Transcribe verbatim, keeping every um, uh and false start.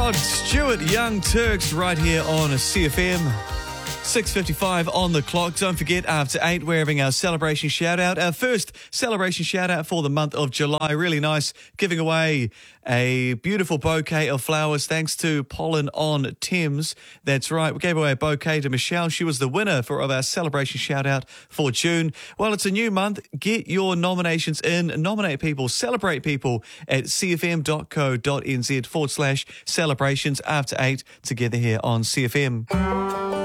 Rod Stewart, Young Turks, right here on C F M. six fifty-five on the clock. Don't forget, after eight, we're having our celebration shout-out. Our first celebration shout-out for the month of July. Really nice, giving away a beautiful bouquet of flowers thanks to Pollen on Thames. That's right, we gave away a bouquet to Michelle. She was the winner for of our celebration shout-out for June. Well, it's a new month. Get your nominations in. Nominate people, celebrate people at cfm.co.nz forward slash celebrations after eight together here on C F M.